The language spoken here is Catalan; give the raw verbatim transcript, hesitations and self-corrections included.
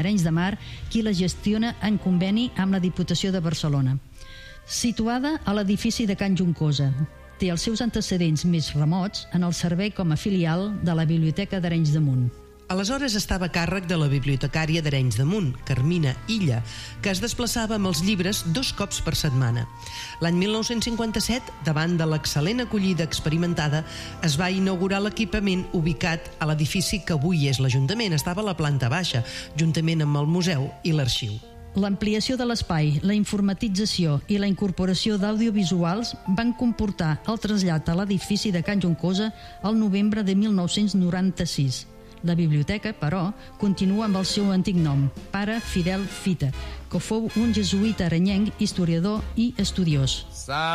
Arenys de Mar, qui la gestiona en conveni amb la Diputació de Barcelona. Situada a l'edifici de Can Juncosa, té els seus antecedents més remots en el servei com a filial de la Biblioteca d'Arenys de Munt. Aleshores estava a càrrec de la bibliotecària d'Arenys de Munt, Carmina Illa, que es desplaçava amb els llibres dos cops per setmana. L'any mil nou-cents cinquanta-set, davant de l'excel·lent acollida experimentada, es va inaugurar l'equipament ubicat a l'edifici que avui és l'Ajuntament. Estava a la planta baixa, juntament amb el museu i l'arxiu. L'ampliació de l'espai, la informatització i la incorporació d'audiovisuals van comportar el trasllat a l'edifici de Can Juncosa al novembre de mil nou-cents noranta-sis. La biblioteca, però, continua amb el seu antic nom, Pare Fidel Fita, que fou un jesuïta arenyenc, historiador i estudiós.